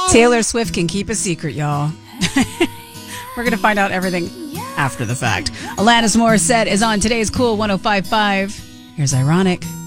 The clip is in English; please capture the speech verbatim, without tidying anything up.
Taylor Swift can keep a secret, y'all. We're going to find out everything after the fact. Alanis Morissette is on today's Cool one oh five point five. Here's Ironic.